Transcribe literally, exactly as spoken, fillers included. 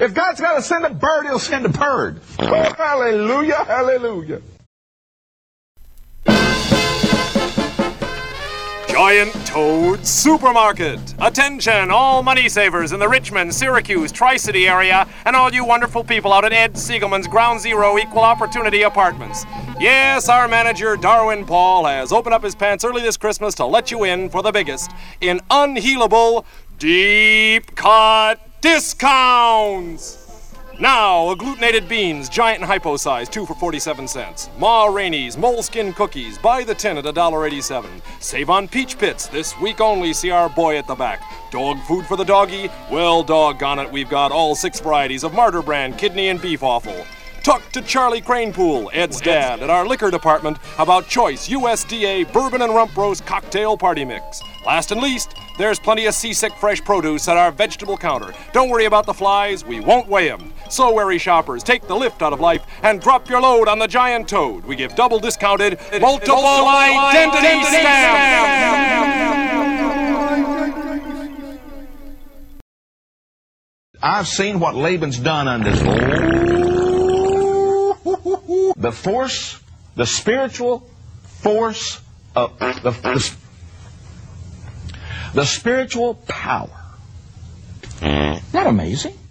If God's got to send a bird, he'll send a bird. Oh, hallelujah, hallelujah. Giant Toad Supermarket. Attention, all money savers in the Richmond, Syracuse, Tri-City area, and all you wonderful people out at Ed Siegelman's Ground Zero Equal Opportunity Apartments. Yes, our manager, Darwin Paul, has opened up his pants early this Christmas to let you in for the biggest in unhealable, deep-cut discounts. Now, agglutinated beans, giant and hypo-size, two for forty-seven cents. Ma Rainey's moleskin cookies, buy the tin at one dollar eighty-seven. Save on peach pits, this week only, see our boy at the back. Dog food for the doggy? Well, doggone it, we've got all six varieties of Martyr brand kidney and beef offal. Talk to Charlie Cranepool, Ed's dad, at our liquor department about choice U S D A bourbon and rump roast cocktail party mix. Last and least, there's plenty of seasick fresh produce at our vegetable counter. Don't worry about the flies, we won't weigh them. So wary shoppers, take the lift out of life and drop your load on the Giant Toad. We give double discounted multiple, multiple identity, identity stamps. I've seen what Laban's done on this. The force, the spiritual force of the, the, the spiritual power. Isn't that amazing?